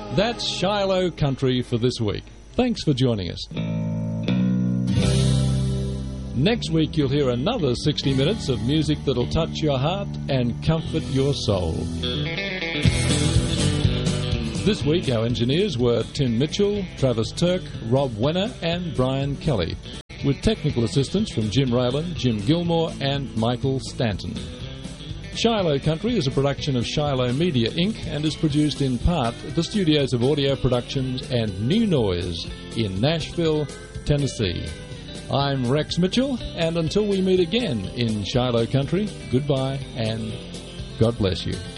That's Shiloh Country for this week. Thanks for joining us. Next week you'll hear another 60 minutes of music that'll touch your heart and comfort your soul. This week our engineers were Tim Mitchell, Travis Turk, Rob Wenner and Brian Kelly, with technical assistance from Jim Rayland, Jim Gilmore and Michael Stanton. Shiloh Country is a production of Shiloh Media Inc. and is produced in part at the studios of Audio Productions and New Noise in Nashville, Tennessee. I'm Rex Mitchell, and until we meet again in Shiloh Country, goodbye and God bless you.